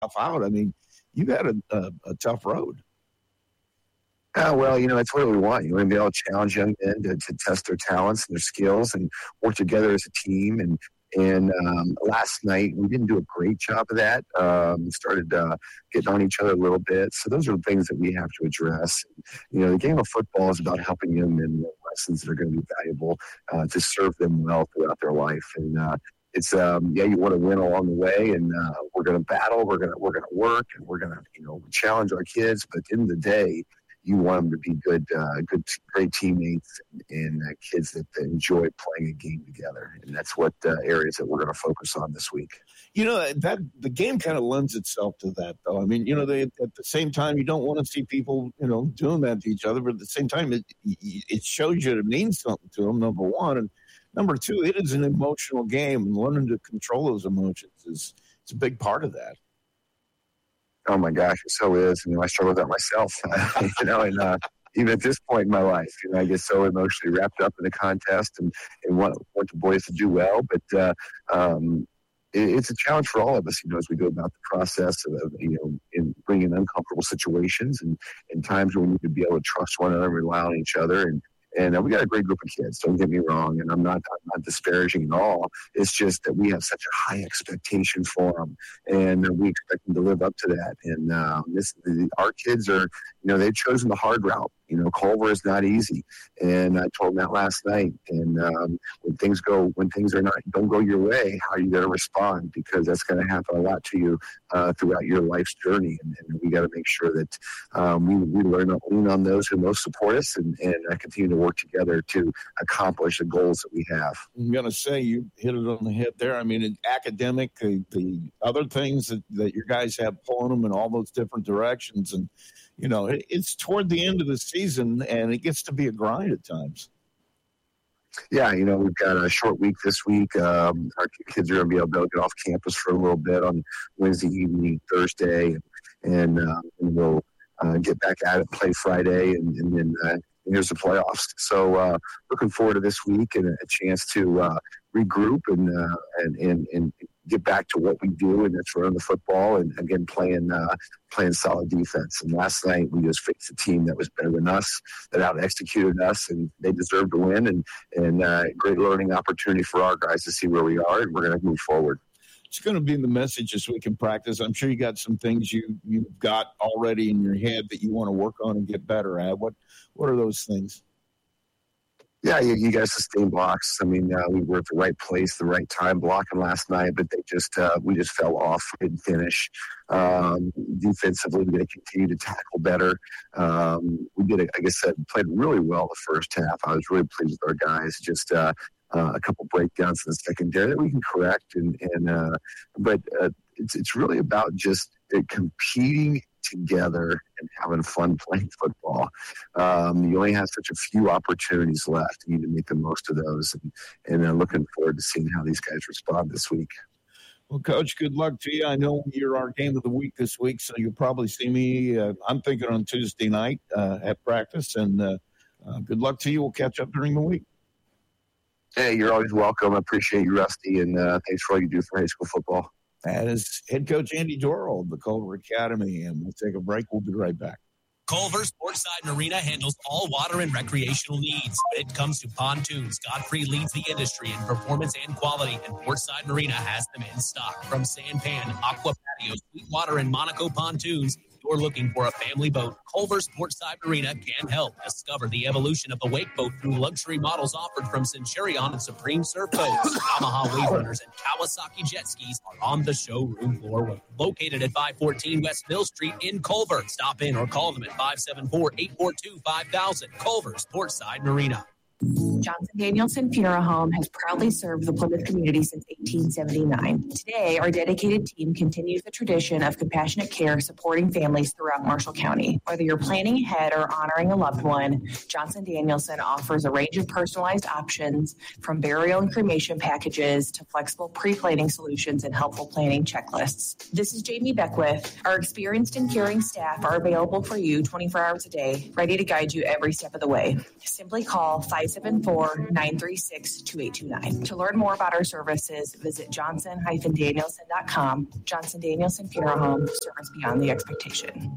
out. I mean, you've had a tough road. Well, that's what we want. You want to be able to challenge young men to test their talents and their skills and work together as a team. And last night, we didn't do a great job of that. We started getting on each other a little bit. So those are the things that we have to address. The game of football is about helping young men learn lessons that are going to be valuable to serve them well throughout their life. And it's you want to win along the way, and we're going to battle. We're going to work, and we're going to challenge our kids. But at the end of the day, you want them to be great teammates and kids that enjoy playing a game together. And that's what areas that we're going to focus on this week. That the game kind of lends itself to that, though. I mean, at the same time, you don't want to see people, doing that to each other. But at the same time, it shows you it means something to them, number one. And number two, it is an emotional game. And learning to control those emotions is a big part of that. Oh my gosh, it so is. I struggle with that myself. And even at this point in my life, I get so emotionally wrapped up in the contest and want the boys to do well. But it's a challenge for all of us, as we go about the process of in bringing uncomfortable situations and times when we need to be able to trust one another, rely on each other, and we got a great group of kids. Don't get me wrong, and I'm not disparaging at all. It's just that we have such a high expectation for them, and we expect them to live up to that. And our kids are, they've chosen the hard route. Culver is not easy, and I told them that last night. And when things don't go your way, how are you going to respond? Because that's going to happen a lot to you throughout your life's journey, and we got to make sure that we lean on those who most support us, and continue to work together to accomplish the goals that we have. I'm going to say you hit it on the head there. I mean, academic, the other things that your guys have pulling them in all those different directions, and it's toward the end of the season, and it gets to be a grind at times. Yeah, we've got a short week this week. Our kids are going to be able to get off campus for a little bit on Wednesday evening, Thursday, and we'll get back at it, play Friday, and then here's the playoffs. So looking forward to this week and a chance to regroup and get back to what we do, and that's run the football and again playing solid defense. And last night we just faced a team that was better than us, that out executed us, and they deserved to win. And great learning opportunity for our guys to see where we are, and we're going to move forward. It's going to be in the message this week in practice. I'm sure you got some things you've got already in your head that you want to work on and get better at. What are those things? Yeah, you guys sustain blocks. I mean, we were at the right place, the right time blocking last night, but we just fell off, didn't finish. Defensively, we're going to continue to tackle better. We did, like I said, played really well the first half. I was really pleased with our guys. Just a couple breakdowns in the secondary that we can correct, but it's really about just competing together and having fun playing football. You only have such a few opportunities left. You need to make the most of those, and I'm looking forward to seeing how these guys respond this week. Well, Coach, good luck to you. I know you're our game of the week this week, so you'll probably see me, I'm thinking on Tuesday night at practice, and good luck to you. We'll catch up during the week. Hey, you're always welcome. I appreciate you, Rusty, and thanks for all you do for high school football. That is head coach Andy Dorrell of the Culver Academy, and we'll take a break. We'll be right back. Culver Sportside Marina handles all water and recreational needs. When it comes to pontoons, Godfrey leads the industry in performance and quality, and Portside Marina has them in stock. From Sanpan, Aqua Patio, Sweetwater, and Monaco pontoons, you're looking for a family boat, Culver Sportside Marina can help. Discover the evolution of the wake boat through luxury models offered from Centurion and Supreme Surf Boats. Yamaha Wave Runners and Kawasaki jet skis are on the showroom floor. Located at 514 West Mill Street in Culver. Stop in or call them at 574-842-5000. Culver Sportside Marina. Johnson Danielson Funeral Home has proudly served the Plymouth community since 1879. Today, our dedicated team continues the tradition of compassionate care supporting families throughout Marshall County. Whether you're planning ahead or honoring a loved one, Johnson Danielson offers a range of personalized options from burial and cremation packages to flexible pre-planning solutions and helpful planning checklists. This is Jamie Beckwith. Our experienced and caring staff are available for you 24 hours a day, ready to guide you every step of the way. Simply call 574-842-5000 714-936-2829. To learn more about our services, visit johnson-danielson.com. Johnson Danielson Funeral Home, service beyond the expectation.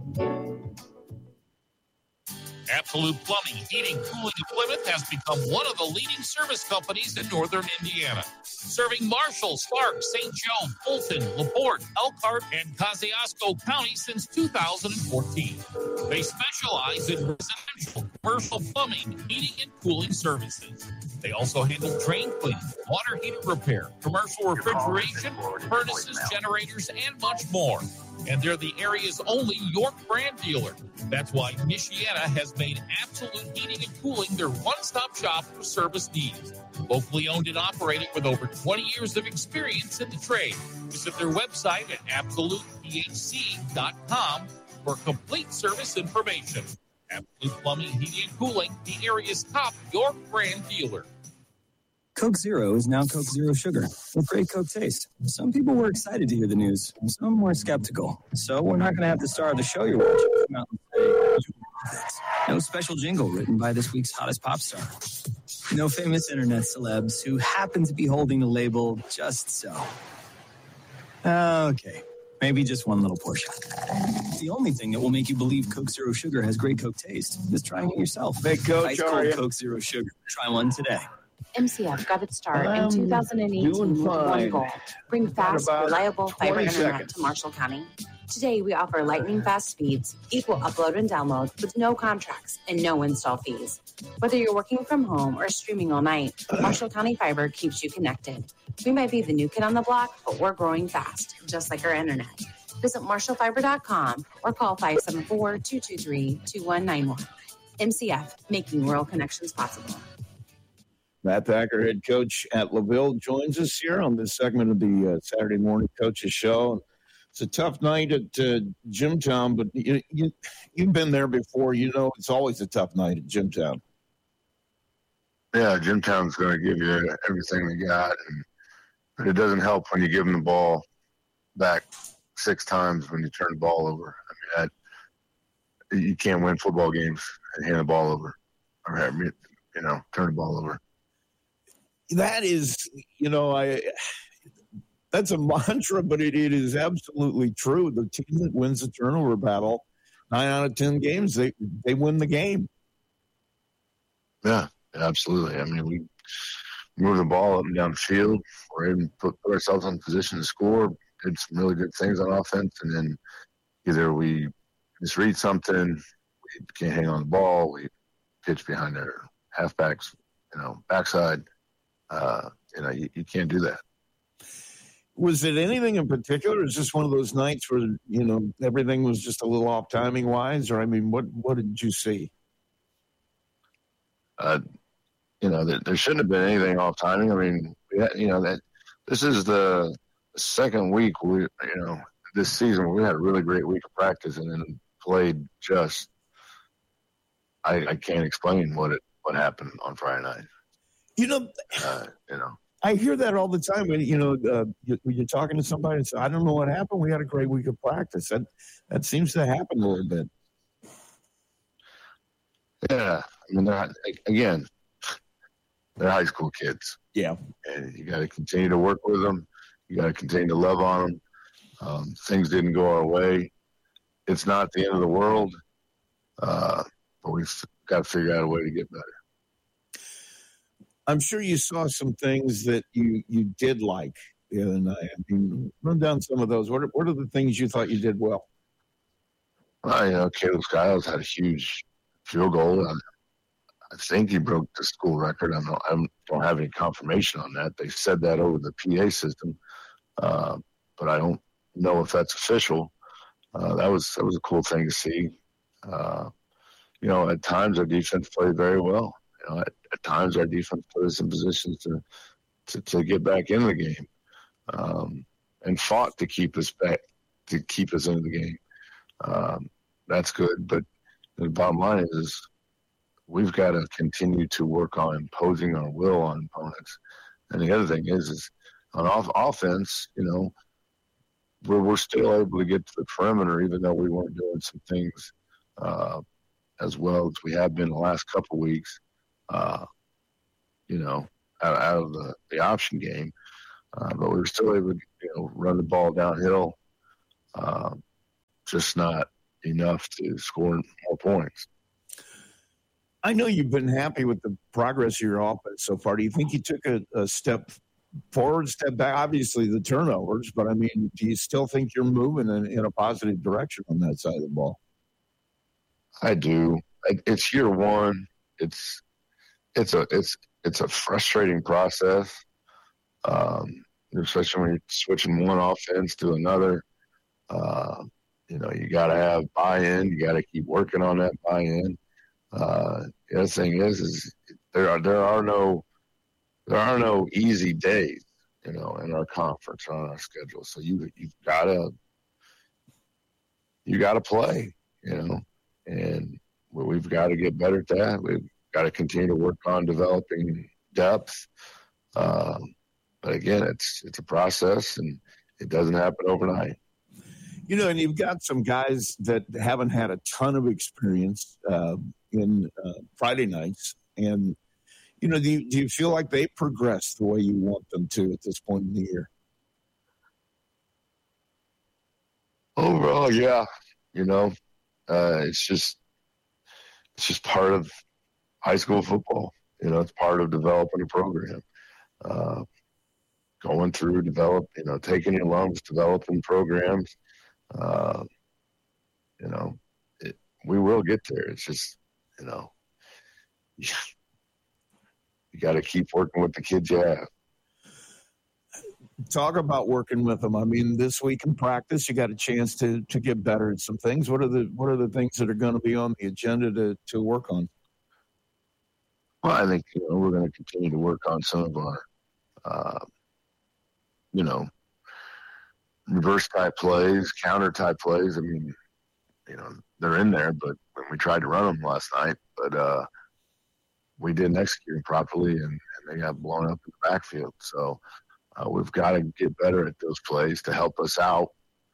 Absolute Plumbing, Heating, Cooling in Plymouth has become one of the leading service companies in northern Indiana. Serving Marshall, Stark, St. Joe, Fulton, LaPorte, Elkhart, and Kosciuszko County since 2014. They specialize in residential, commercial plumbing, heating, and cooling services. They also handle drain cleaning, water heater repair, commercial refrigeration, furnaces, generators, and much more. And they're the area's only York brand dealer. That's why Michiana has made Absolute Heating and Cooling their one-stop shop for service needs. Locally owned and operated with over 20 years of experience in the trade. Visit their website at absolutephc.com for complete service information. Absolute Plumbing, Heating, and Cooling, the area's top York brand dealer. Coke Zero is now Coke Zero Sugar with great Coke taste. Some people were excited to hear the news. Some were skeptical. So we're not going to have the star of the show you're watching come out and say, "You love it." No special jingle written by this week's hottest pop star. No famous internet celebs who happen to be holding the label just so. Okay, maybe just one little portion. The only thing that will make you believe Coke Zero Sugar has great Coke taste is trying it yourself. Hey, Coach, Ice cold Coke Zero Sugar. Try one today. MCF got its start in 2018 with one goal: bring fast, reliable fiber internet to Marshall County. Today, we offer lightning fast speeds, equal upload and download with no contracts and no install fees. Whether you're working from home or streaming all night, Marshall County Fiber keeps you connected. We might be the new kid on the block, but we're growing fast, just like our internet. Visit marshallfiber.com or call 574-223-2191. MCF, making rural connections possible. Matt Thacker, head coach at LaVille, joins us here on this segment of the Saturday Morning Coaches Show. It's a tough night at Jimtown, but you've been there before. You know it's always a tough night at Jimtown. Yeah, Jimtown's going to give you everything they got, but it doesn't help when you give them the ball back 6 times when you turn the ball over. I mean, you can't win football games and hand the ball over, or turn the ball over. That is, that's a mantra, but it is absolutely true. The team that wins the turnover battle, 9 out of 10 games, they win the game. Yeah, absolutely. I mean, we move the ball up and down the field. We're able to put ourselves in position to score, did some really good things on offense, and then either we misread something, we can't hang on the ball, we pitch behind our halfbacks, backside. You can't do that. Was it anything in particular? Is this one of those nights where, everything was just a little off timing wise? Or, I mean, what did you see? There shouldn't have been anything off timing. I mean, that this is the second week this season we had a really great week of practice and then played just, I can't explain what happened on Friday night. I hear that all the time when, when you're talking to somebody and say, I don't know what happened. We had a great week of practice. That seems to happen a little bit. Yeah. I mean, they're high school kids. Yeah. And you got to continue to work with them. You got to continue to love on them. Things didn't go our way. It's not the end of the world. But we've got to figure out a way to get better. I'm sure you saw some things that you did like the other night. I mean, run down some of those. What are the things you thought you did well? Caleb Skiles had a huge field goal. I think he broke the school record. I don't have any confirmation on that. They said that over the PA system, but I don't know if that's official. That was a cool thing to see. At times our defense played very well. At times our defense put us in positions to get back in the game, and fought to keep us back, to keep us in the game. That's good, but the bottom line is we've got to continue to work on imposing our will on opponents. And the other thing is on offense, we're still able to get to the perimeter, even though we weren't doing some things as well as we have been the last couple of weeks. out of the option game. But we were still able to, run the ball downhill. Just not enough to score more points. I know you've been happy with the progress of your offense so far. Do you think you took a step forward, step back? Obviously the turnovers, but I mean, do you still think you're moving in a positive direction on that side of the ball? I do. It's year one. It's a frustrating process, especially when you're switching one offense to another. You got to have buy-in. You got to keep working on that buy-in. The other thing is there are no easy days, in our conference or on our schedule. So you've got to play, and we've got to get better at that. We've got to continue to work on developing depth. But again, it's a process, and it doesn't happen overnight. And you've got some guys that haven't had a ton of experience in Friday nights. And, do you feel like they progress the way you want them to at this point in the year? Overall, yeah. It's just part of high school football. It's part of developing a program. Going through, taking your lumps, developing programs. We will get there. It's just, you got to keep working with the kids you have. Talk about working with them. I mean, this week in practice, you got a chance to get better at some things. What are the things that are going to be on the agenda to work on? Well, I think, we're going to continue to work on some of our, reverse type plays, counter type plays. I mean, they're in there, but when we tried to run them last night, but we didn't execute them properly, and they got blown up in the backfield. So we've got to get better at those plays to help us out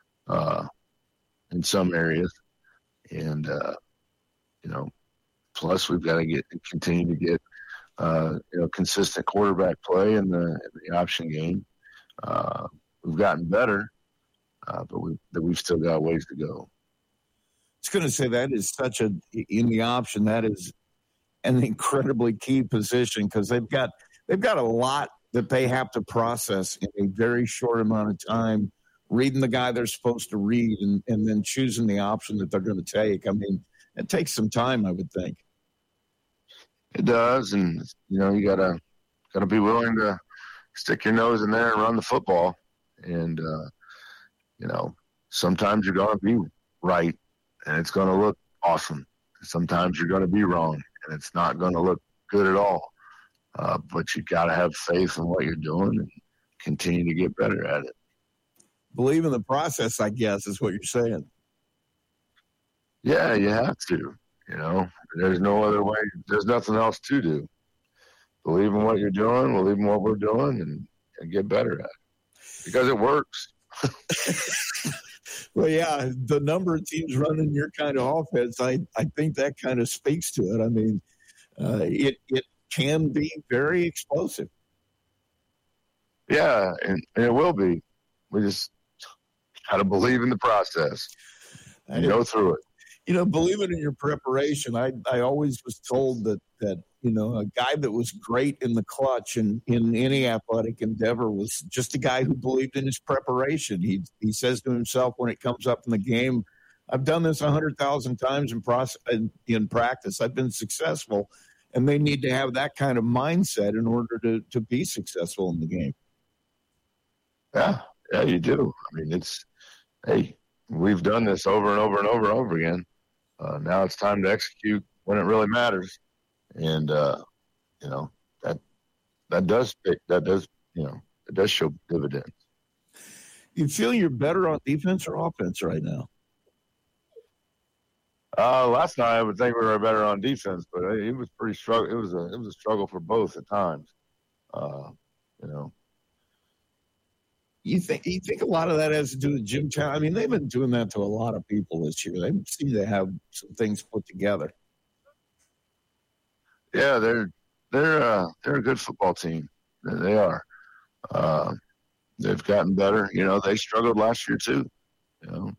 in some areas. And, plus we've got to continue to get, consistent quarterback play in the option game. We've gotten better, but we've still got ways to go. I was going to say that is in the option, that is an incredibly key position because they've got a lot that they have to process in a very short amount of time, reading the guy they're supposed to read and then choosing the option that they're going to take. I mean, it takes some time, I would think. It does, and you gotta be willing to stick your nose in there and run the football. And sometimes you're going to be right, and it's going to look awesome. Sometimes you're going to be wrong, and it's not going to look good at all. But you got to have faith in what you're doing and continue to get better at it. Believe in the process, I guess, is what you're saying. Yeah, you have to. There's no other way. There's nothing else to do. Believe in what you're doing, believe in what we're doing, and get better at it. Because it works. Well, yeah, the number of teams running your kind of offense, I think that kind of speaks to it. I mean, it can be very explosive. Yeah, and it will be. We just got to believe in the process and go through it. Believing in your preparation, I always was told that a guy that was great in the clutch and in any athletic endeavor was just a guy who believed in his preparation. He says to himself when it comes up in the game, I've done this 100,000 times in practice. I've been successful, and they need to have that kind of mindset in order to be successful in the game. Yeah, you do. I mean, we've done this over and over and over and over again. Now it's time to execute when it really matters. And, that does show dividends. You feel you're better on defense or offense right now? Last night I would think we were better on defense, but it was pretty struggle. It was a struggle for both at times. You think a lot of that has to do with Jim Town? I mean, they've been doing that to a lot of people this year. They seem to have some things put together. Yeah, they're a good football team. They are. They've gotten better. You know, they struggled last year too. You know,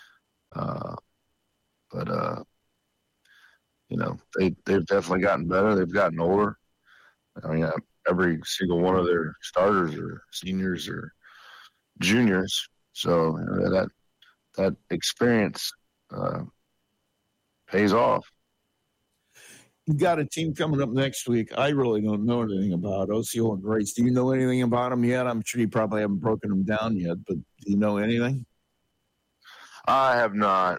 but you know, they've definitely gotten better. They've gotten older. I mean, every single one of their starters are seniors or juniors. So you know, that experience pays off. You've got a team coming up next week. I really don't know anything about Osceola and Grace. Do you know anything about them yet? I'm sure you probably haven't broken them down yet, but do you know anything? I have not.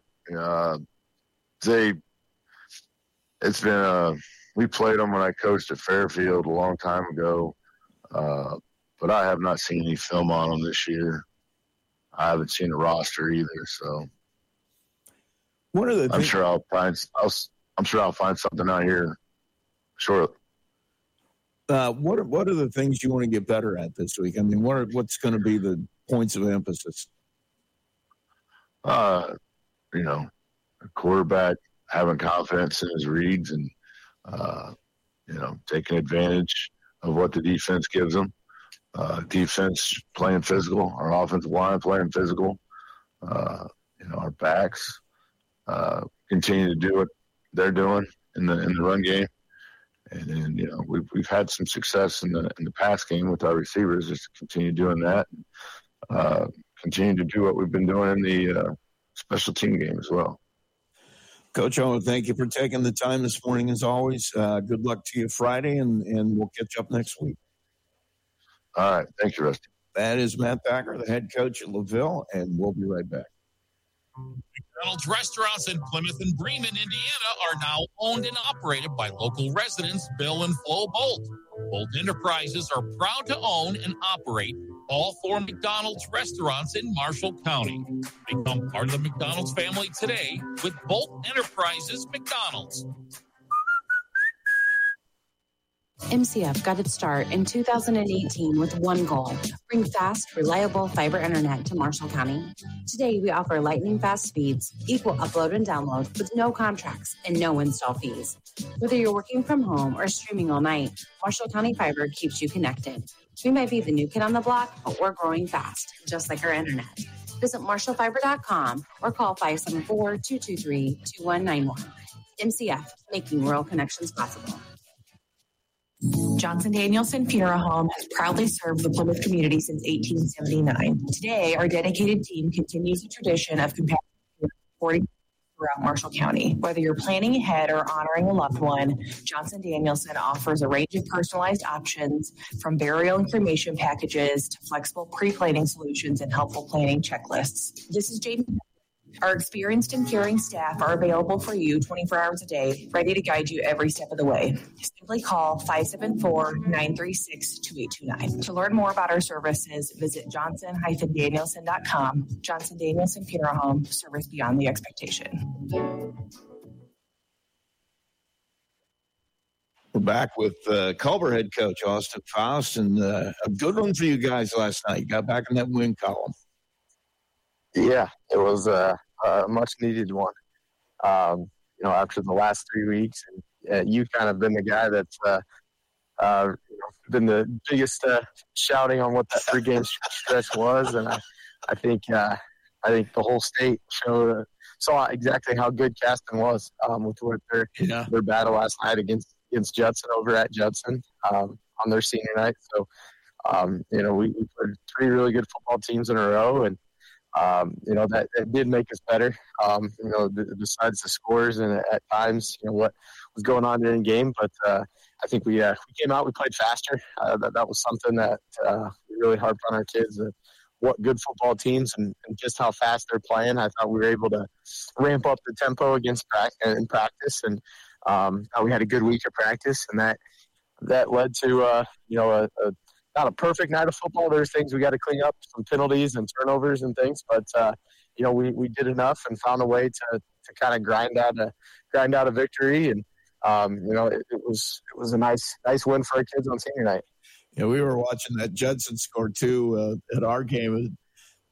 It's been we played them when I coached at Fairfield a long time ago, but I have not seen any film on them this year. I haven't seen a roster either, so what are the I'm sure I'll find something out here shortly. What are the things you want to get better at this week? I mean, what's going to be the points of emphasis? You know, a quarterback having confidence in his reads and, you know, taking advantage of what the defense gives them. Defense playing physical, our offensive line playing physical. You know, our backs continue to do what they're doing in the run game. And then, you know, we've had some success in the pass game with our receivers, just to continue doing that. Continue to do what we've been doing in the special team game as well. Coach, I want to thank you for taking the time this morning, as always. Good luck to you Friday, and we'll catch up next week. All right. Thank you, Rusty. That is Matt Thacker, the head coach at LaVille, and we'll be right back. McDonald's restaurants in Plymouth and Bremen, Indiana are now owned and operated by local residents Bill and Flo Bolt. Bolt Enterprises are proud to own and operate all 4 McDonald's restaurants in Marshall County. Become part of the McDonald's family today with Bolt Enterprises McDonald's. MCF got its start in 2018 with one goal: bring fast, reliable fiber internet to Marshall County. Today, we offer lightning fast speeds, equal upload and download with no contracts and no install fees. Whether you're working from home or streaming all night, Marshall County Fiber keeps you connected. We might be the new kid on the block, but we're growing fast, just like our internet. Visit marshallfiber.com or call 574-223-2191. MCF, making rural connections possible. Johnson Danielson Funeral Home has proudly served the Plymouth community since 1879. Today, our dedicated team continues the tradition of compassionate care supporting throughout Marshall County. Whether you're planning ahead or honoring a loved one, Johnson Danielson offers a range of personalized options, from burial and cremation packages to flexible pre-planning solutions and helpful planning checklists. This is Jamie. Our experienced and caring staff are available for you 24 hours a day, ready to guide you every step of the way. Simply call 574-936-2829. To learn more about our services, visit johnson-danielson.com. Johnson Danielson Funeral Home, service beyond the expectation. We're back with Culver head coach Austin Faust, and a good one for you guys last night. You got back in that win column. Yeah, it was a much needed one. You know, after the last 3 weeks, and you've kind of been the guy that's been the biggest shouting on what that 3-game stretch was, and I think the whole state saw exactly how good Caston was with their battle last night against Judson over at Judson on their senior night. So, you know, we played 3 really good football teams in a row, and you know, that did make us better, you know, besides the scores and at times, you know, what was going on during the game. But I think we came out, we played faster. That was something that we really harped on our kids, what good football teams and just how fast they're playing. I thought we were able to ramp up the tempo in practice, and we had a good week of practice, and that led to, you know, not a perfect night of football. There's things we got to clean up, some penalties and turnovers and things. But you know, we did enough and found a way to kind of grind out a victory. And you know, it was a nice win for our kids on senior night. Yeah, we were watching that Judson score too at our game.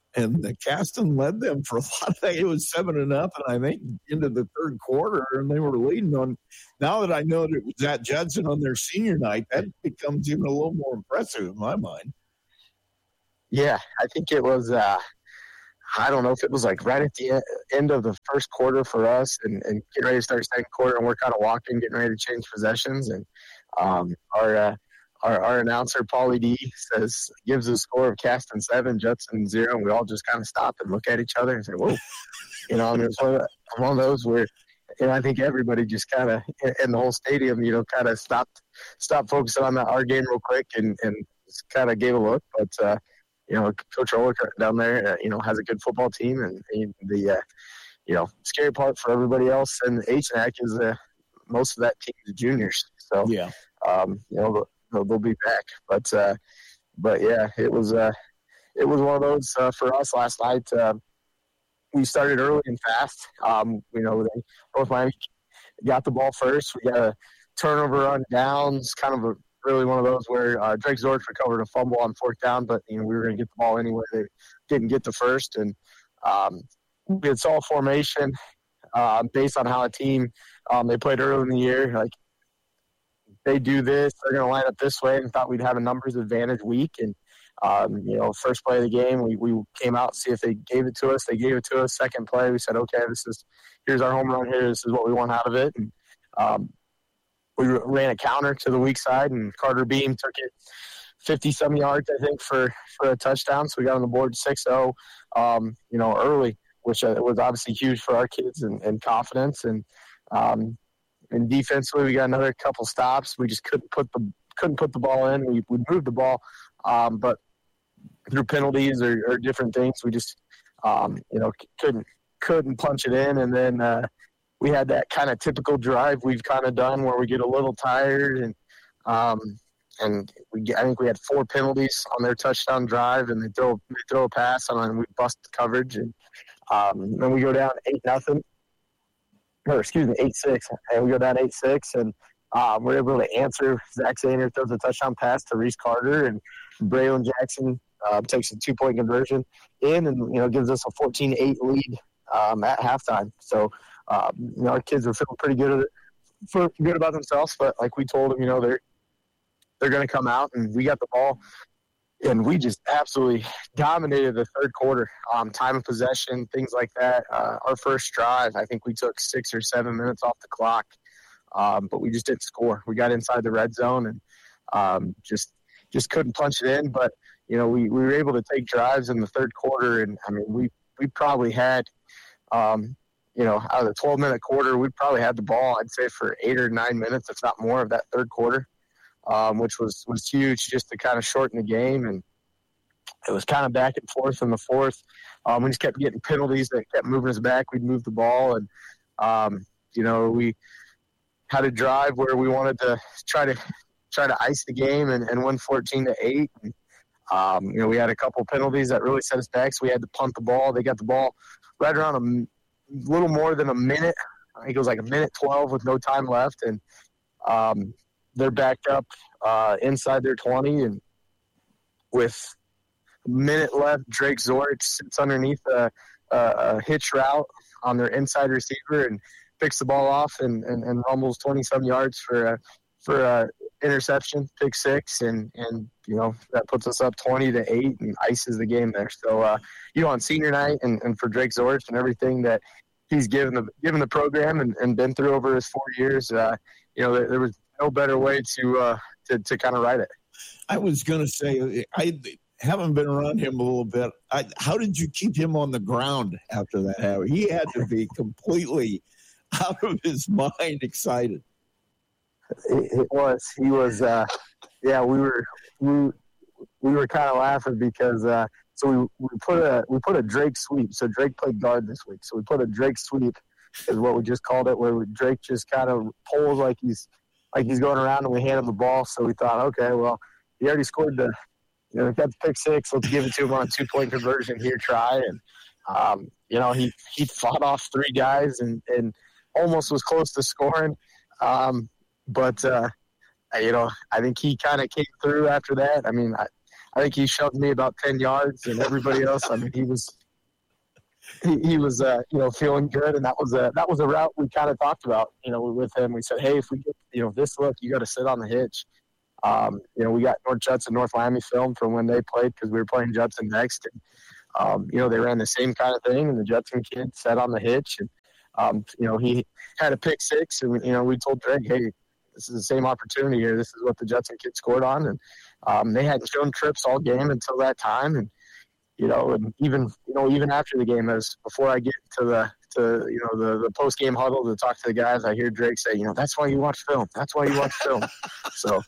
And the Caston led them for a lot of that. It was 7-0, I think, into the third quarter, and they were leading on. Now that I know that it was at Judson on their senior night, that becomes even a little more impressive in my mind. Yeah, I think it was. I don't know if it was like right at the end of the first quarter for us, and getting ready to start second quarter, and we're kind of walking, getting ready to change possessions, and our announcer Paulie D gives a score of Caston 7, Judson 0, and we all just kind of stop and look at each other and say, "Whoa," you know. And it was one of those where, I think everybody just kind of in the whole stadium, kind of stopped focusing on our game real quick and kind of gave a look, but. Coach Orlick down there, has a good football team, and the scary part for everybody else in HNAC is most of that team is juniors. So yeah, they'll be back. But yeah, it was one of those for us last night. We started early and fast. Both Miami got the ball first. We got a turnover on downs, kind of really one of those where Drake Zorich recovered a fumble on fourth down, but we were going to get the ball anyway. They didn't get the first, and we had solid formation based on how a team they played early in the year. Like they do this, they're going to line up this way, and thought we'd have a numbers advantage week. And first play of the game, we came out to see if they gave it to us. They gave it to us. Second play, we said, okay, here's our home run here. This is what we want out of it. And we ran a counter to the weak side, and Carter Beam took it 50-some yards, I think, for a touchdown. So we got on the board 6-0, early, which was obviously huge for our kids and confidence. And defensively, we got another couple stops. We just couldn't put the ball in. We moved the ball, but through penalties or different things, we just couldn't punch it in. And then we had that kind of typical drive we've kind of done where we get a little tired, and I think we had 4 penalties on their touchdown drive, and they throw a pass and we bust the coverage, and then we go down 8-6, and we go down 8-6, and we're able to answer. Zach Zaner throws a touchdown pass to Reese Carter, and Braylon Jackson takes a 2-point conversion in, and gives us a 14-8 lead at halftime. So. Our kids are feeling pretty good about themselves, but like we told them, they're going to come out, and we got the ball, and we just absolutely dominated the third quarter. Time of possession, things like that. Our first drive, I think we took 6 or 7 minutes off the clock, but we just didn't score. We got inside the red zone and just couldn't punch it in. But we were able to take drives in the third quarter, and I mean we probably had. Out of the 12-minute quarter, we probably had the ball, I'd say, for 8 or 9 minutes, if not more, of that third quarter, which was huge just to kind of shorten the game. And it was kind of back and forth in the fourth. We just kept getting penalties that kept moving us back. We'd move the ball, and, we had a drive where we wanted to try to ice the game and win 14-8. And, we had a couple penalties that really set us back, so we had to punt the ball. They got the ball right around a little more than a minute. I think it was like 1:12 with no time left, and they're backed up inside their 20, and with a minute left, Drake Zorich sits underneath a hitch route on their inside receiver and picks the ball off and rumbles 20-some yards for a interception, pick 6, and that puts us up 20-8 and ices the game there. So on senior night and for Drake Zorich and everything that he's given the program and been through over his 4 years, there was no better way to kind of write it. I was going to say, I haven't been around him a little bit. How did you keep him on the ground after that? He had to be completely out of his mind excited. He was, we were kind of laughing because, so we put a Drake sweep. So Drake played guard this week. So we put a Drake sweep is what we just called it, where Drake just kind of pulls like he's going around, and we hand him the ball. So we thought, okay, well, he already scored got the pick 6. Let's give it to him on a 2-point conversion here, try. And, he fought off 3 guys and almost was close to scoring. But I think he kind of came through after that. I mean, I think he shoved me about 10 yards, and everybody else, I mean, he was feeling good, and that was a route we kind of talked about, with him. We said, hey, if we get, this look, you got to sit on the hitch. We got North Judson, North Miami film from when they played because we were playing Judson next, and they ran the same kind of thing, and the Judson kid sat on the hitch, and he had a pick six, and we told Drake, hey, this is the same opportunity here. This is what the Judson kid scored on, and they hadn't shown trips all game until that time, and and even after the game, as before I get to the post game huddle to talk to the guys, I hear Drake say, that's why you watch film. That's why you watch film. So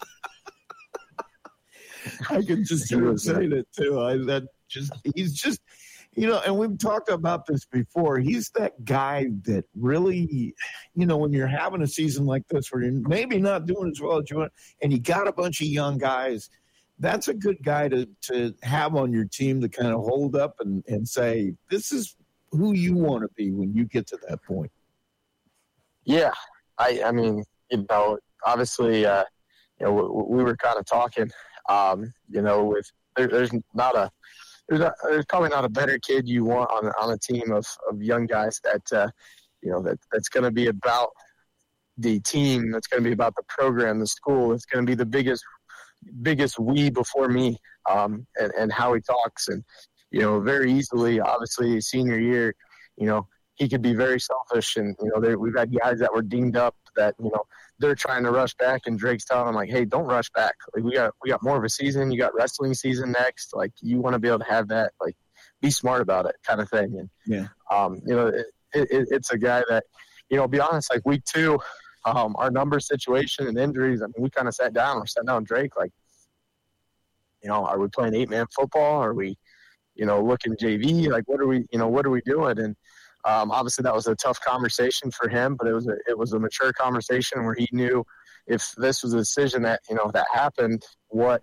I can just hear him saying it too. He's just, and we've talked about this before. He's that guy that really, when you're having a season like this where you're maybe not doing as well as you want, and you got a bunch of young guys, that's a good guy to have on your team to kind of hold up and say, this is who you want to be when you get to that point. Yeah. I mean, obviously, we were kind of talking, with there's probably not a better kid you want on a team of young guys that that's going to be about the team, that's going to be about the program, the school. It's going to be the biggest we before me, and how he talks, and very easily, obviously senior year, he could be very selfish, and we've had guys that were dinged up that they're trying to rush back, and Drake's telling them, like, hey, don't rush back. Like, we got more of a season. You got wrestling season next. Like, you want to be able to have that. Like, be smart about it, kind of thing. And yeah, it's a guy that, be honest, like week 2. Our number situation and injuries, I mean, we kind of sat down Drake, like, are we playing 8-man football? Are we, looking JV? Like, what are we doing? And obviously that was a tough conversation for him, but it was a mature conversation where he knew if this was a decision that, that happened, what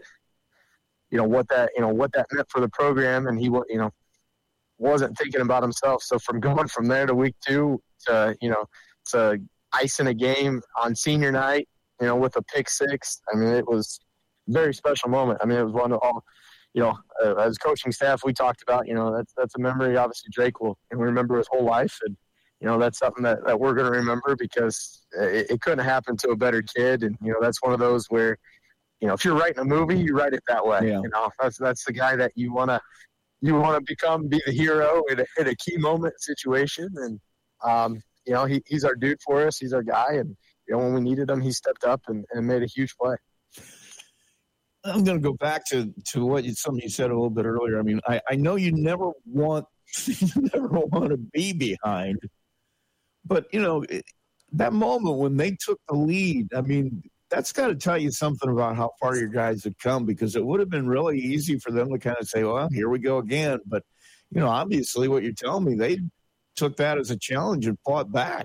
that meant for the program. And he, wasn't thinking about himself. So going from there to week 2 to icing a game on senior night, with a pick six. I mean, it was a very special moment. I mean, it was one of all, as coaching staff, we talked about, that's a memory obviously Drake will remember his whole life. And, that's something that we're going to remember because it couldn't happen to a better kid. And, that's one of those where, if you're writing a movie, you write it that way. Yeah. That's the guy that you want to be the hero in a key moment situation. And, he's our dude for us. He's our guy. And, when we needed him, he stepped up and made a huge play. I'm going to go back to something you said a little bit earlier. I mean, I know you never want to be behind, but, that moment when they took the lead, I mean, that's got to tell you something about how far your guys have come, because it would have been really easy for them to kind of say, well, here we go again. But, obviously what you're telling me, they took that as a challenge and fought back.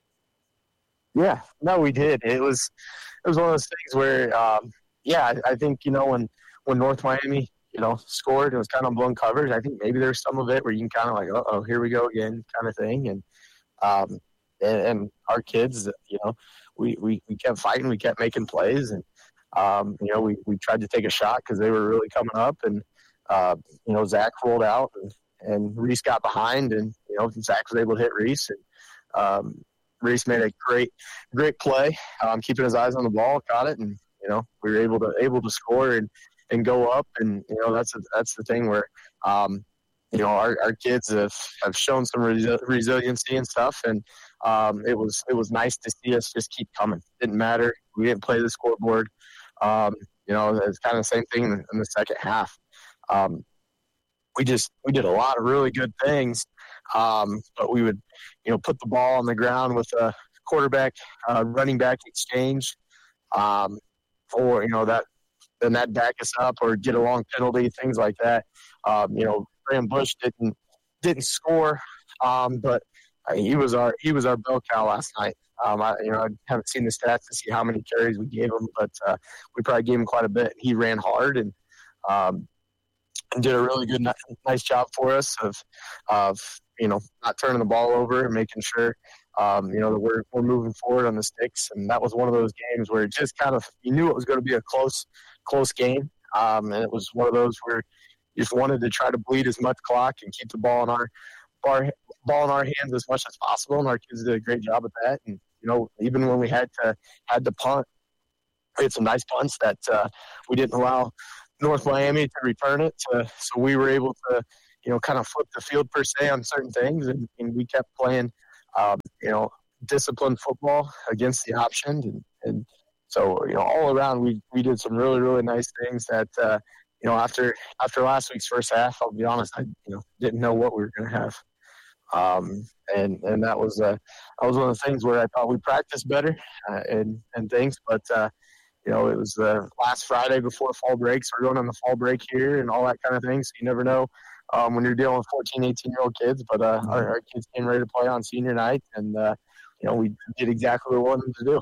Yeah, no, we did. It was one of those things where, I think, when North Miami, scored, it was kind of blown coverage. I think maybe there's some of it where you can kind of like, oh, here we go again kind of thing. And our kids, we kept fighting, we kept making plays, and, we tried to take a shot because they were really coming up, and, Zach rolled out and Reese got behind, and, Zach was able to hit Reese, and, Reese made a great play, keeping his eyes on the ball, caught it, and we were able to score and go up, and that's the thing where our kids have shown some resiliency and stuff, and it was nice to see us just keep coming. Didn't matter, we didn't play the scoreboard. It's kind of the same thing in the second half. We did a lot of really good things. But we would, put the ball on the ground with a quarterback, running back exchange, or, that back us up or get a long penalty, things like that. Graham Bush didn't score, but he was our bell cow last night. I haven't seen the stats to see how many carries we gave him, but we probably gave him quite a bit. He ran hard and did a really good, nice job for us of not turning the ball over and making sure that we're moving forward on the sticks. And that was one of those games where it just kind of, you knew it was going to be a close game. And it was one of those where you just wanted to try to bleed as much clock and keep the ball in our hands as much as possible. And our kids did a great job at that. And, even when we had to punt, we had some nice punts that we didn't allow North Miami to return it. So we were able to, kind of flip the field per se on certain things. And we kept playing, disciplined football against the option. And so, all around, we did some really, really nice things that, after last week's first half, I'll be honest, I didn't know what we were going to have. And that was one of the things where I thought we practiced better and things, but it was the last Friday before fall break, so we're going on the fall break here and all that kind of thing. So you never know when you're dealing with 14, 18-year-old kids. But our kids came ready to play on senior night, and we did exactly what we wanted to do.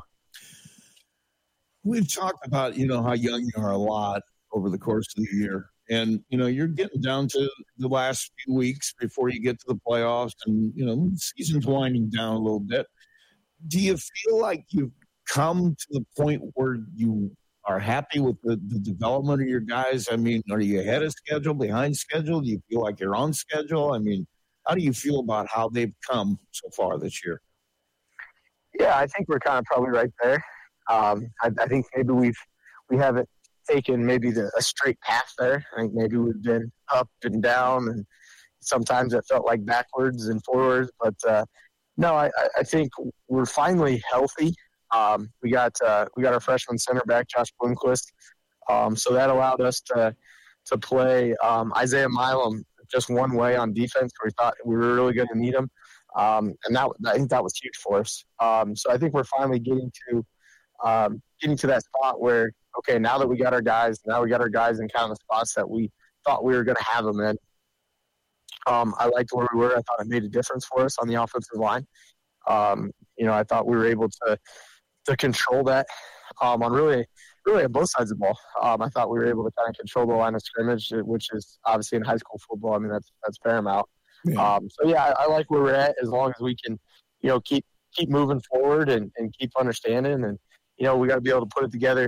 We've talked about how young you are a lot over the course of the year. And, you're getting down to the last few weeks before you get to the playoffs and, the season's winding down a little bit. Do you feel like you've come to the point where you are happy with the development of your guys? I mean, are you ahead of schedule, behind schedule? Do you feel like you're on schedule? I mean, how do you feel about how they've come so far this year? Yeah, I think we're kind of probably right there. I think maybe we haven't taken maybe a straight path there. I think maybe we've been up and down, and sometimes it felt like backwards and forwards. But no, I think we're finally healthy. We got our freshman center back, Josh Bloomquist. So that allowed us to play Isaiah Milam just one way on defense, where we thought we were really going to need him. And I think that was huge for us. So I think we're finally getting to that spot where, okay, now that we got our guys in kind of the spots that we thought we were going to have them in. I liked where we were. I thought it made a difference for us on the offensive line. I thought we were able to control that on really on both sides of the ball. I thought we were able to kind of control the line of scrimmage, which is obviously in high school football. I mean, that's paramount. Yeah. I like where we're at as long as we can, keep moving forward and keep understanding. And, we got to be able to put it together.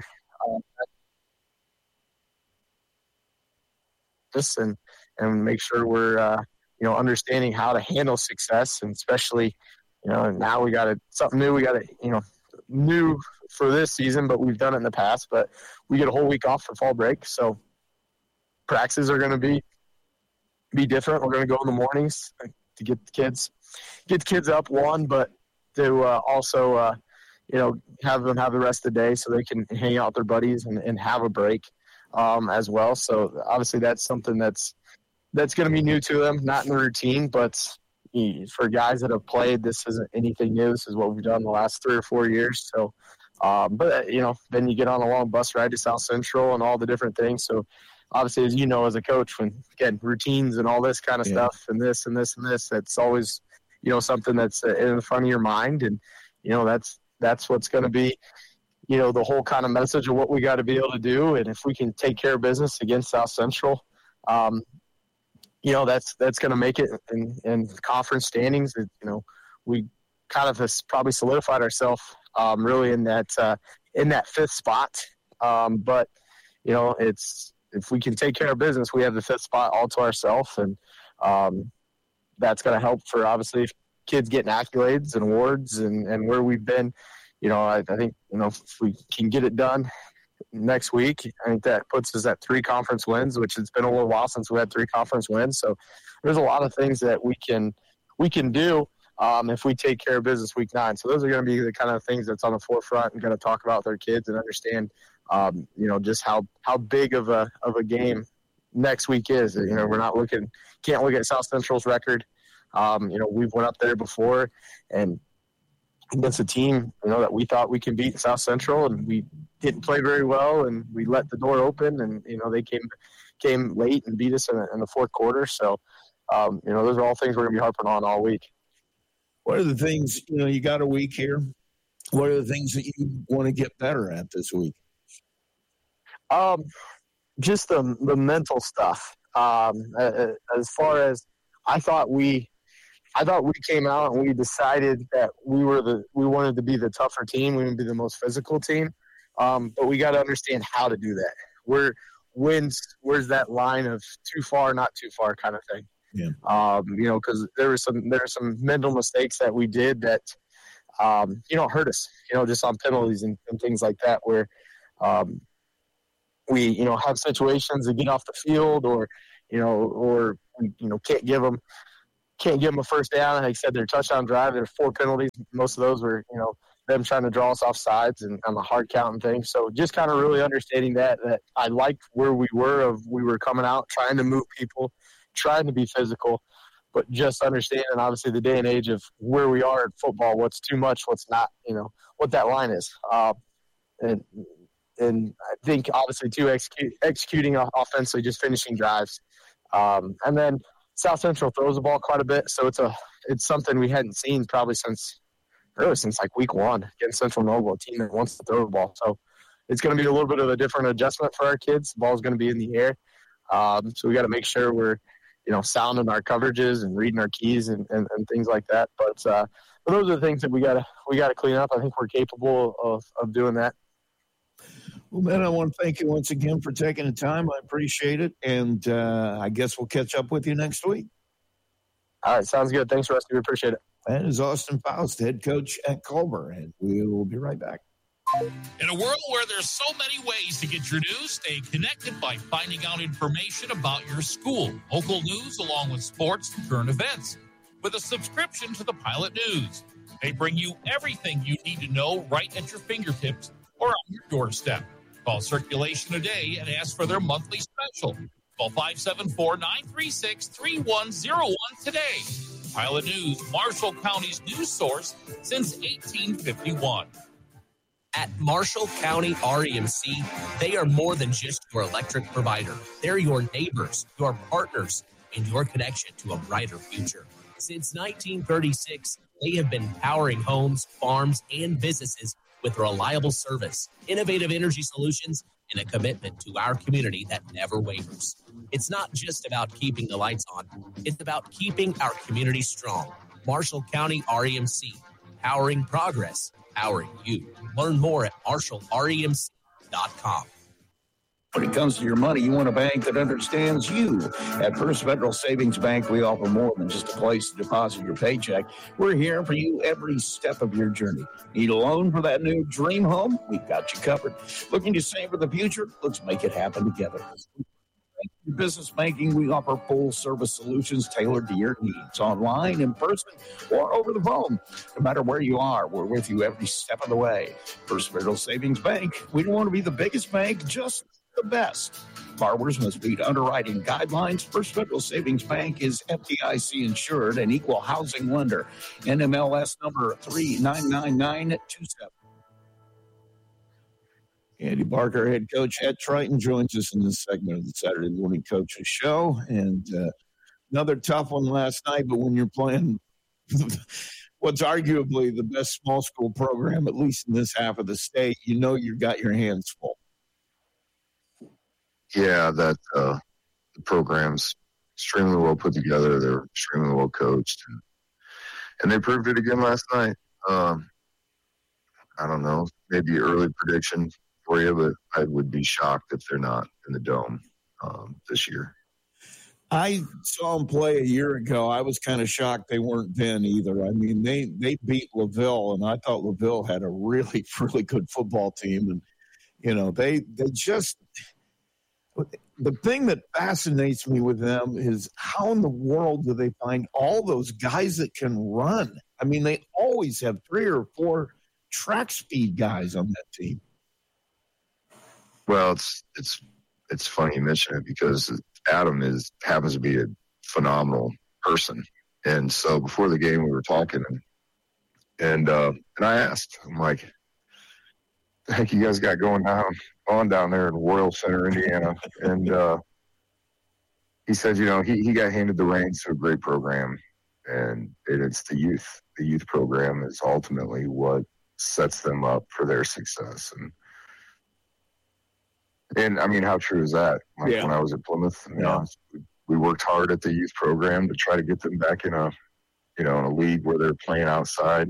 And make sure we're, understanding how to handle success, and especially, now we got something new. We got new for this season, but we've done it in the past. But we get a whole week off for fall break, so practices are going to be different. We're going to go in the mornings to get the kids up, but to also have them have the rest of the day so they can hang out with their buddies and have a break as well. So obviously that's something that's going to be new to them, not in the routine, but for guys that have played, this isn't anything new. This is what we've done the last 3 or 4 years. So, but then you get on a long bus ride to South Central and all the different things. So obviously, as you know, as a coach, when again, routines and all this kind of stuff and this and this and this, that's always, something that's in the front of your mind. And, that's what's going to be, the whole kind of message of what we got to be able to do. And if we can take care of business against South Central, that's going to make it in conference standings. We kind of has probably solidified ourselves really in that 5th spot. But, it's if we can take care of business, we have the 5th spot all to ourselves. And that's going to help for obviously kids getting accolades and awards and where we've been. I think, if we can get it done next week, I think that puts us at 3 conference wins, which it's been a little while since we had 3 conference wins. So there's a lot of things that we can do if we take care of business week 9. So those are going to be the kind of things that's on the forefront and going to talk about with our kids and understand, just how big of a game next week is. We're can't look at South Central's record. We've went up there before and against a team, that we thought we can beat South Central, and we didn't play very well, and we let the door open, and, they came late and beat us in the 4th quarter. So, those are all things we're going to be harping on all week. What are the things, you got a week here. What are the things that you want to get better at this week? Just the mental stuff. As far as I thought we came out and we decided that we wanted to be the tougher team. We wanted to be the most physical team. But we got to understand how to do that. where's that line of too far, not too far kind of thing. Yeah. Because there were some mental mistakes that we did that, hurt us, just on penalties and things like that, where we, have situations to get off the field or can't give them a first down. Like I said, their touchdown drive, there were 4 penalties. Most of those were, them trying to draw us off sides and on the hard count and things. So just kind of really understanding that I liked where we were coming out, trying to move people, trying to be physical, but just understanding obviously the day and age of where we are in football, what's too much, what's not, what that line is. And I think obviously too, executing offensively, just finishing drives. And then South Central throws the ball quite a bit. So it's something we hadn't seen probably since like week 1 against Central Noble, a team that wants to throw the ball. So it's going to be a little bit of a different adjustment for our kids. The ball's going to be in the air. So we got to make sure we're, sound in our coverages and reading our keys and things like that. But those are the things that we got to clean up. I think we're capable of doing that. Well, Ben, I want to thank you once again for taking the time. I appreciate it. And I guess we'll catch up with you next week. All right. Sounds good. Thanks, Rusty. We appreciate it. That is Austin Faust, head coach at Culver, and we will be right back. In a world where there's so many ways to get your news, stay connected by finding out information about your school, local news, along with sports and current events. With a subscription to the Pilot News, they bring you everything you need to know right at your fingertips or on your doorstep. Call Circulation today and ask for their monthly special. Call 574-936-3101 today. Pilot News, Marshall County's news source since 1851. At Marshall County REMC, they are more than just your electric provider. They're your neighbors, your partners, and your connection to a brighter future. Since 1936, they have been powering homes, farms, and businesses with reliable service, innovative energy solutions, and a commitment to our community that never wavers. It's not just about keeping the lights on. It's about keeping our community strong. Marshall County REMC, powering progress, powering you. Learn more at marshallremc.com. When it comes to your money, you want a bank that understands you. At First Federal Savings Bank, we offer more than just a place to deposit your paycheck. We're here for you every step of your journey. Need a loan for that new dream home? We've got you covered. Looking to save for the future? Let's make it happen together. In business banking, we offer full-service solutions tailored to your needs, online, in person, or over the phone. No matter where you are, we're with you every step of the way. First Federal Savings Bank, we don't want to be the biggest bank, just the best. Borrowers must meet underwriting guidelines. First Federal Savings Bank is FDIC insured and equal housing lender. NMLS number 399927. Andy Barker, head coach at Triton, joins us in this segment of the Saturday Morning Coaches Show. And another tough one last night, but when you're playing what's arguably the best small school program, at least in this half of the state, you've got your hands full. Yeah, the program's extremely well put together. They're extremely well coached, and they proved it again last night. I don't know, maybe early prediction for you, but I would be shocked if they're not in the Dome this year. I saw them play a year ago. I was kind of shocked they weren't then either. I mean, they beat LaVille, and I thought LaVille had a really, really good football team. And, they just – the thing that fascinates me with them is how in the world do they find all those guys that can run? I mean, they always have 3 or 4 track speed guys on that team. Well, it's funny you mention it because Adam happens to be a phenomenal person, and so before the game we were talking, and I asked, I'm like, "The heck you guys got going on down there in Royal Center, Indiana?" And he said, he got handed the reins to a great program, and it's the youth. The youth program is ultimately what sets them up for their success. And I mean, how true is that? When I was at Plymouth, we worked hard at the youth program to try to get them back in a league where they're playing outside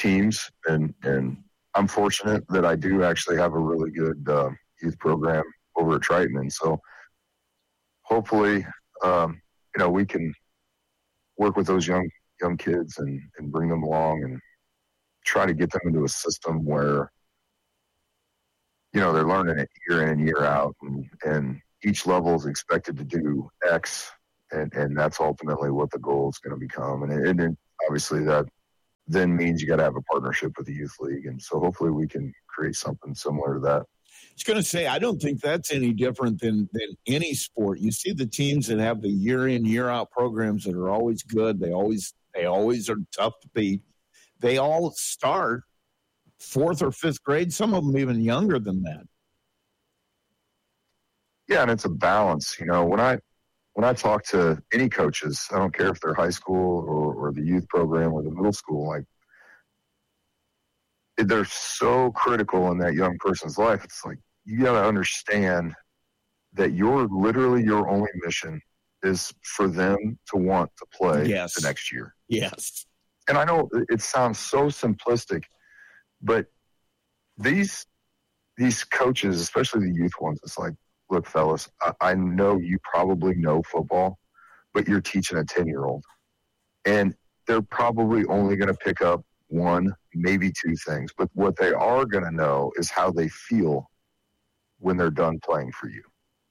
teams. And I'm fortunate that I do actually have a really good youth program over at Triton. And so hopefully, we can work with those young kids and bring them along and try to get them into a system where, they're learning it year in and year out, and each level is expected to do X, and that's ultimately what the goal is going to become. And obviously that then means you got to have a partnership with the youth league. And so hopefully we can create something similar to that. I was going to say, I don't think that's any different than any sport. You see the teams that have the year in, year out programs that are always good. They always are tough to beat. They all start 4th or 5th grade, some of them even younger than that. Yeah, and it's a balance. When I talk to any coaches, I don't care if they're high school or the youth program or the middle school, like, they're so critical in that young person's life. It's like, you got to understand that your only mission is for them to want to play the next year. Yes. And I know it sounds so simplistic, but these coaches, especially the youth ones, it's like, look, fellas, I know you probably know football, but you're teaching a 10-year-old. And they're probably only going to pick up 1, maybe 2 things. But what they are going to know is how they feel when they're done playing for you.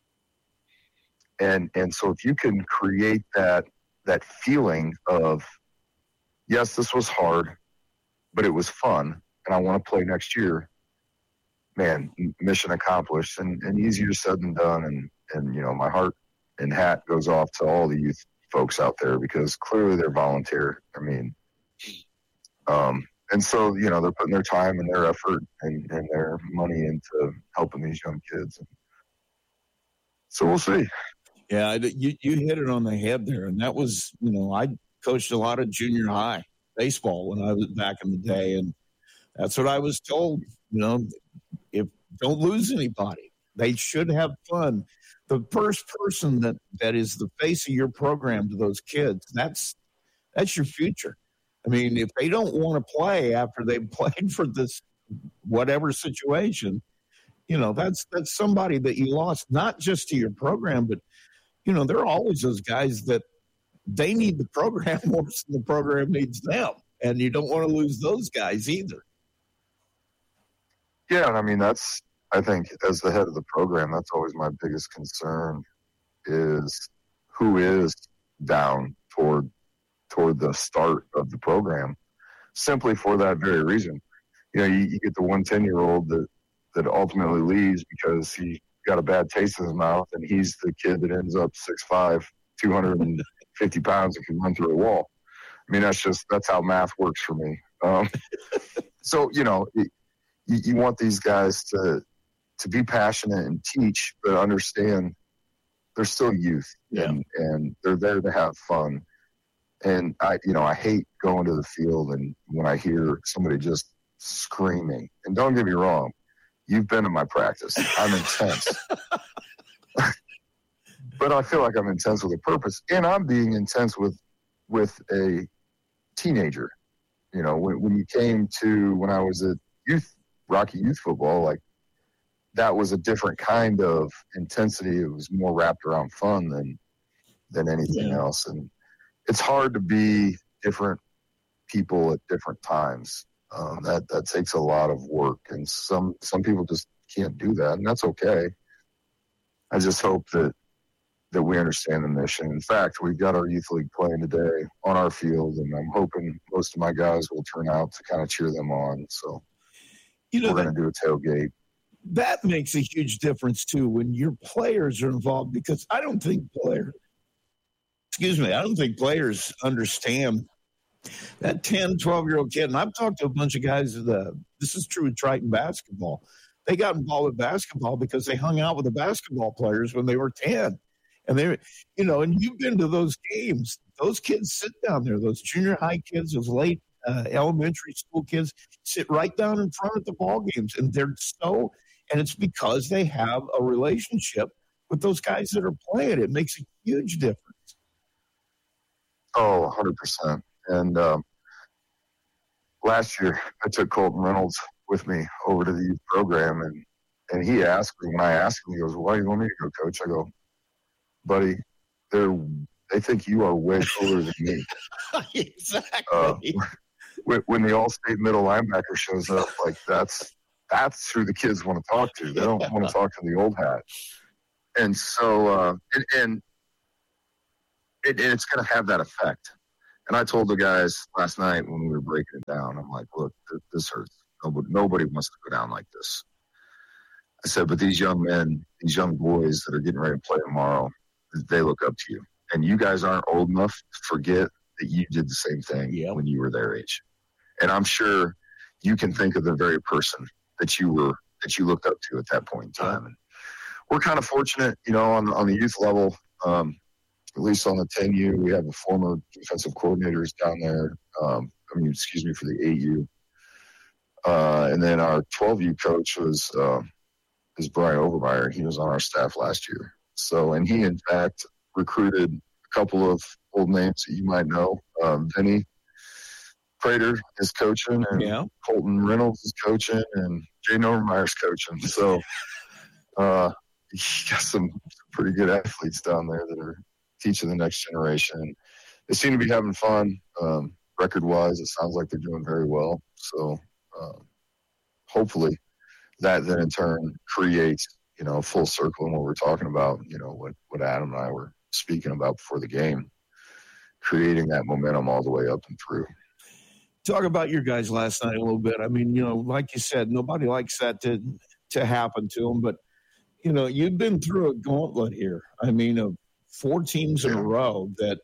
And so if you can create that feeling of, yes, this was hard, but it was fun, and I want to play next year, man, mission accomplished, and easier said than done. And my heart and hat goes off to all the youth folks out there, because clearly they're volunteer. I mean, and so, they're putting their time and their effort and their money into helping these young kids. So we'll see. Yeah, you hit it on the head there. And that was, I coached a lot of junior high baseball when I was back in the day. And that's what I was told, if don't lose anybody. They should have fun. The first person that is the face of your program to those kids, that's your future. I mean, if they don't want to play after they've played for this whatever situation, that's somebody that you lost, not just to your program, but, there are always those guys that they need the program more than the program needs them. And you don't want to lose those guys either. Yeah, and I mean, I think as the head of the program, that's always my biggest concern, is who is down toward the start of the program, simply for that very reason. You get the 10-year-old that ultimately leaves because he got a bad taste in his mouth, and he's the kid that ends up 6'5", 250 pounds and can run through a wall. I mean, that's how math works for me. So, you want these guys to be passionate and teach, but understand they're still youth, and they're there to have fun. And I hate going to the field and when I hear somebody just screaming. And don't get me wrong, you've been in my practice. I'm intense. But I feel like I'm intense with a purpose. And I'm being intense with a teenager. When you came to, when I was at Rocky Youth Football, like, that was a different kind of intensity. It was more wrapped around fun than anything else. And it's hard to be different people at different times. That takes a lot of work, and some people just can't do that, and that's okay. I just hope that we understand the mission. In fact, we've got our youth league playing today on our field, and I'm hoping most of my guys will turn out to kind of cheer them on. So we're going to do a tailgate. That makes a huge difference too when your players are involved, because I don't think players understand that 10, 12-year-old kid. And I've talked to a bunch of guys this is true with Triton basketball. They got involved with basketball because they hung out with the basketball players when they were 10. And they, and you've been to those games. Those kids sit down there, those junior high kids, those late elementary school kids sit right down in front of the ball games. And and it's because they have a relationship with those guys that are playing. It makes a huge difference. Oh, 100%. And last year, I took Colton Reynolds with me over to the youth program, and And he asked me, when I asked him, he goes, why do you want me to go, Coach? I go, buddy, they think you are way cooler than me. Exactly. When the all-state middle linebacker shows up, like that's who the kids want to talk to. They don't want to talk to the old hat. And so, and it's going to have that effect. And I told the guys last night when we were breaking it down, I'm like, look, this hurts. Nobody wants to go down like this. I said, but these young men, these young boys that are getting ready to play tomorrow, they look up to you. And you guys aren't old enough to forget that you did the same thing when you were their age. And I'm sure you can think of the very person that you looked up to at that point in time. And we're kind of fortunate, on the youth level, at least on the 10U, we have the former defensive coordinators down there. For the 8U. And then our 12U coach is Brian Overmeyer. He was on our staff last year. So, and he, in fact, recruited a couple of old names that you might know. Vinny Prater is coaching, and Colton Reynolds is coaching, and Jay Overmeyer's coaching. So, you got some pretty good athletes down there that are teaching the next generation. They seem to be having fun. Record-wise, it sounds like they're doing very well. So, hopefully that then in turn creates, full circle in what we're talking about, what Adam and I were speaking about before the game, creating that momentum all the way up and through. Talk about your guys last night a little bit. I mean, like you said, nobody likes that to happen to them, but, you've been through a gauntlet here. I mean, of 4 teams in a row that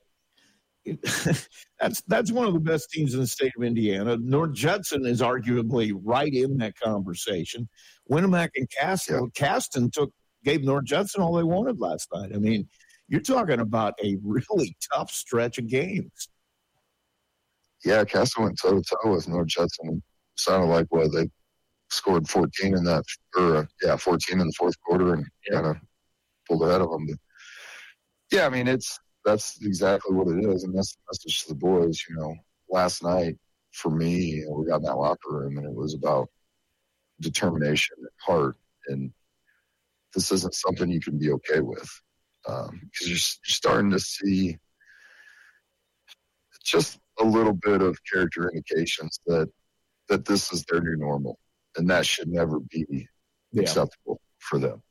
that's one of the best teams in the state of Indiana. North Judson is arguably right in that conversation. Winamac and Caston gave North Judson all they wanted last night. I mean, you're talking about a really tough stretch of games. Yeah, Caston went toe-to-toe with North Judson. Sounded like they scored 14 in that, 14 in the fourth quarter and kind of pulled ahead of them. But yeah, I mean, that's exactly what it is, and that's the message to the boys. Last night for me, we got in that locker room, and it was about determination and heart. And this isn't something you can be okay with, because you're starting to see just a little bit of character indications that this is their new normal, and that should never be acceptable for them.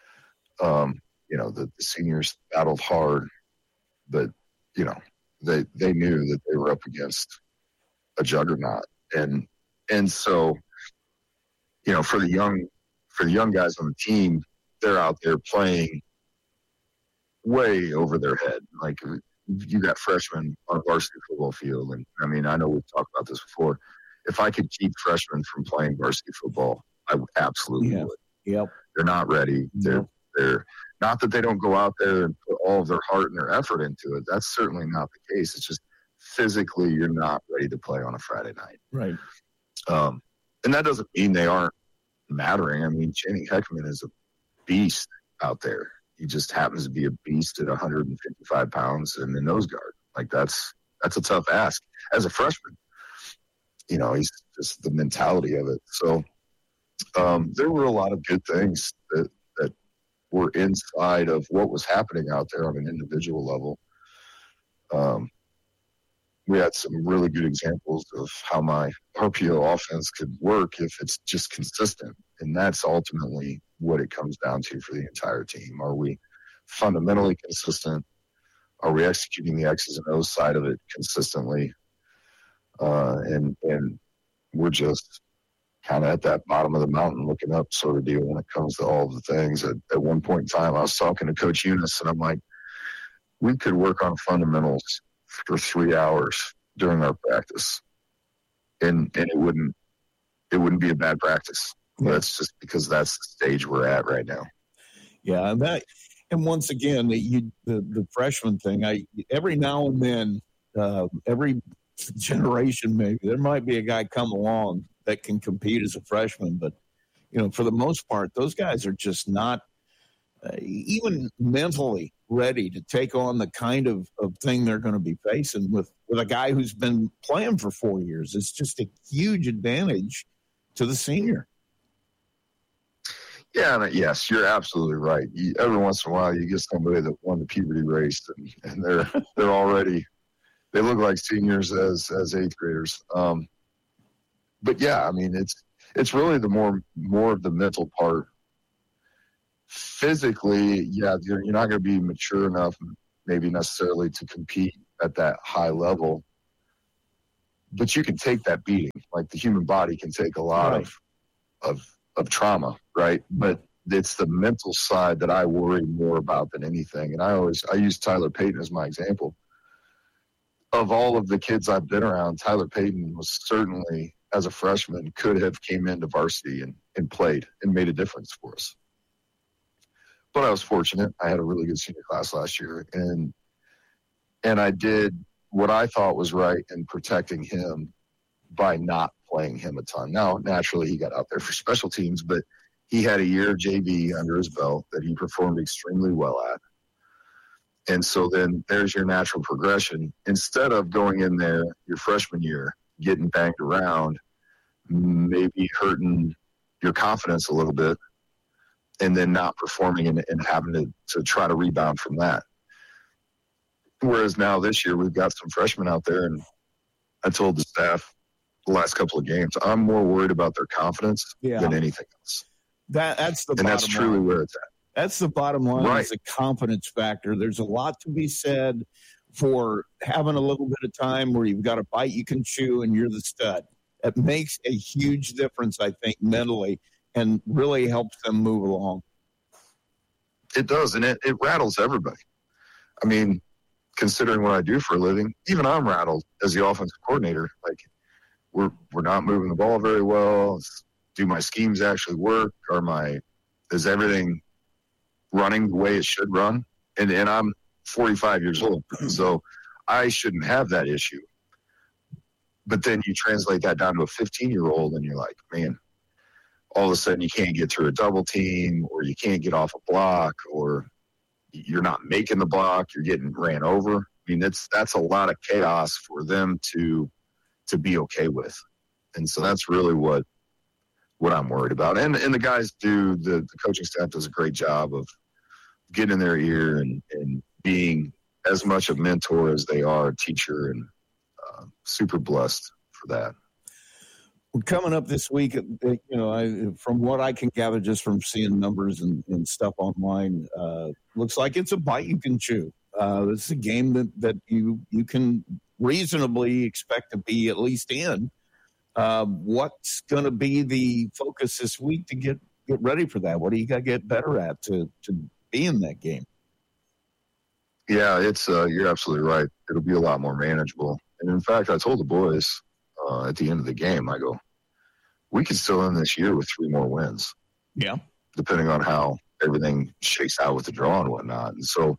The seniors battled hard, but they knew that they were up against a juggernaut, and so for the young guys on the team, they're out there playing way over their head. Like, you got freshmen on a varsity football field, and I mean, I know we've talked about this before. If I could keep freshmen from playing varsity football, I absolutely would. Yep. They're not ready. They're not that they don't go out there and put all of their heart and their effort into it. That's certainly not the case. It's just physically you're not ready to play on a Friday night. Right. And that doesn't mean they aren't mattering. I mean, Channing Heckman is a beast out there. He just happens to be a beast at 155 pounds in the nose guard. Like, that's a tough ask as a freshman. He's just the mentality of it. So there were a lot of good things that were inside of what was happening out there on an individual level. We had some really good examples of how my RPO offense could work if it's just consistent. And that's ultimately what it comes down to for the entire team. Are we fundamentally consistent? Are we executing the X's and O's side of it consistently? And we're just kind of at that bottom of the mountain looking up sort of deal when it comes to all of the things. At one point in time, I was talking to Coach Eunice, and I'm like, we could work on fundamentals for 3 hours during our practice, and it wouldn't be a bad practice. Yeah. That's just because that's the stage we're at right now. Yeah, and once again, the freshman thing. Every now and then, every generation maybe there might be a guy come along that can compete as a freshman, but for the most part, those guys are just not even mentally ready to take on the kind of thing they're going to be facing with a guy who's been playing for 4 years. It's just a huge advantage to the senior. Yeah, yes, you're absolutely right. Every once in a while, you get somebody that won the puberty race, and they're already, they look like seniors as eighth graders. But yeah, I mean, it's really the more of the mental part. Physically, yeah, you're not going to be mature enough, maybe necessarily, to compete at that high level. But you can take that beating. Like, the human body can take a lot of trauma, right? But it's the mental side that I worry more about than anything. And I use Tyler Payton as my example. Of all of the kids I've been around, Tyler Payton was certainly, as a freshman, could have came into varsity and played and made a difference for us. But I was fortunate. I had a really good senior class last year, and I did what I thought was right in protecting him by not playing him a ton. Now, naturally, he got out there for special teams, but he had a year of JV under his belt that he performed extremely well at. And so then there's your natural progression. Instead of going in there your freshman year, getting banged around, maybe hurting your confidence a little bit, and then not performing and having to try to rebound from that. Whereas now this year we've got some freshmen out there, and I told the staff the last couple of games, I'm more worried about their confidence than anything else. That's truly where it's at. That's the bottom line, right. Is the confidence factor. There's a lot to be said for having a little bit of time where you've got a bite you can chew and you're the stud. It makes a huge difference, I think, mentally, and really helps them move along. It does, and it rattles everybody. I mean, considering what I do for a living, even I'm rattled as the offensive coordinator. Like, we're not moving the ball very well. Do my schemes actually work? Is everything running the way it should run? And I'm 45 years old, so I shouldn't have that issue. But then you translate that down to a 15-year-old, and you're like, man, all of a sudden you can't get through a double team, or you can't get off a block, or you're not making the block, you're getting ran over. I mean, that's a lot of chaos for them to be okay with. And so that's really what I'm worried about. And the guys the coaching staff does a great job of getting in their ear and being as much a mentor as they are a teacher, and super blessed for that. We're coming up this week, from what I can gather just from seeing numbers and stuff online, looks like it's a bite you can chew. This is a game that you can reasonably expect to be at least in. What's going to be the focus this week to get ready for that? What do you got to get better at to be in that game? Yeah, it's you're absolutely right. It'll be a lot more manageable. And in fact, I told the boys at the end of the game, I go, we could still end this year with 3 more wins. Yeah. Depending on how everything shakes out with the draw and whatnot. And so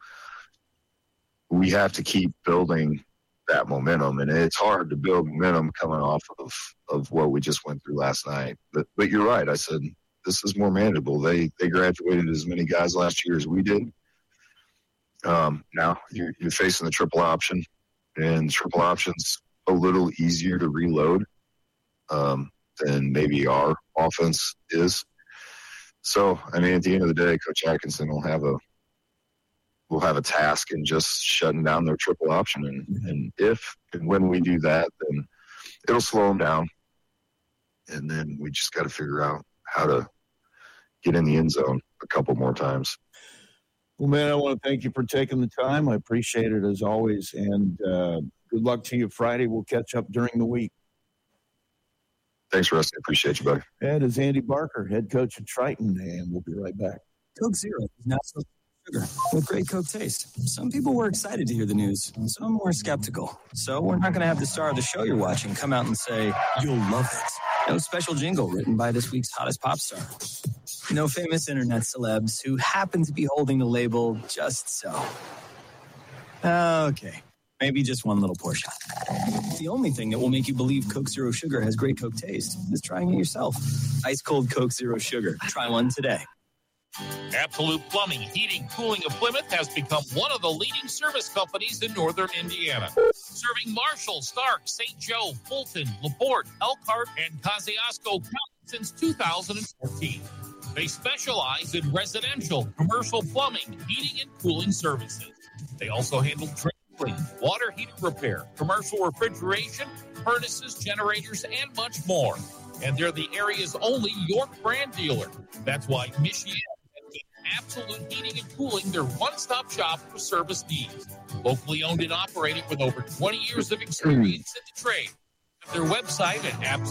we have to keep building that momentum. And it's hard to build momentum coming off of what we just went through last night. But you're right. I said, this is more manageable. They graduated as many guys last year as we did. Now you're facing the triple option, and the triple option's a little easier to reload than maybe our offense is. So, I mean, at the end of the day, Coach Atkinson will have a task in just shutting down their triple option. And if and when we do that, then it'll slow them down. And then we just got to figure out how to get in the end zone a couple more times. Well, man, I want to thank you for taking the time. I appreciate it as always. And good luck to you Friday. We'll catch up during the week. Thanks, Rusty. Appreciate you, buddy. That is Andy Barker, head coach at Triton, and we'll be right back. Coke Zero is now so sugar with great Coke taste. Some people were excited to hear the news. Some were skeptical. So we're not going to have the star of the show you're watching come out and say, you'll love it. No special jingle written by this week's hottest pop star. No famous internet celebs who happen to be holding the label just so. Okay. Maybe just one little portion. The only thing that will make you believe Coke Zero Sugar has great Coke taste is trying it yourself. Ice cold Coke Zero Sugar. Try one today. Absolute Plumbing, Heating, Cooling of Plymouth has become one of the leading service companies in northern Indiana. Serving Marshall, Stark, St. Joe, Fulton, LaPorte, Elkhart, and Kosciuszko County since 2014. They specialize in residential, commercial plumbing, heating, and cooling services. They also handle drain clean, water heater repair, commercial refrigeration, furnaces, generators, and much more. And they're the area's only York brand dealer. That's why Michigan has made Absolute Heating and Cooling their one-stop shop for service needs. Locally owned and operated with over 20 years of experience in the trade. Their website at